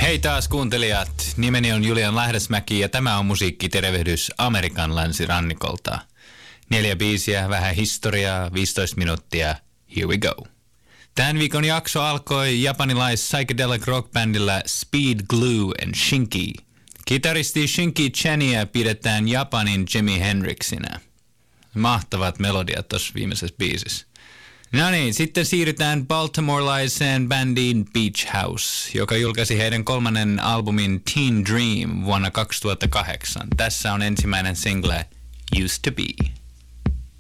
Hei taas kuuntelijat, nimeni on Julian Lähdesmäki ja tämä on musiikkitervehdys Amerikan länsirannikolta. 4 biisiä, vähän historiaa, 15 minuuttia, here we go. Tämän viikon jakso alkoi japanilais-psychedelic rockbändillä Speed Glue and Shinki. Kitaristi Shinki Cheniä pidetään Japanin Jimi Hendrixinä. Mahtavat melodiat tuossa viimeisessä biisissä. No niin, sitten siirrytään baltimorelaiseen bändiin Beach House, joka julkaisi heidän 3. albumin Teen Dream vuonna 2008. Tässä on ensimmäinen single, Used to Be.